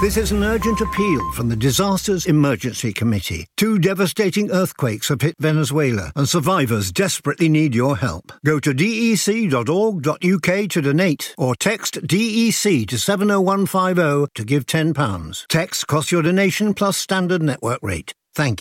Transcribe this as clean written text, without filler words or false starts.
This is an urgent appeal from the Disasters Emergency Committee. 2 devastating earthquakes have hit Venezuela, and survivors desperately need your help. Go to dec.org.uk to donate, or text DEC to 70150 to give £10. Text costs your donation plus standard network rate.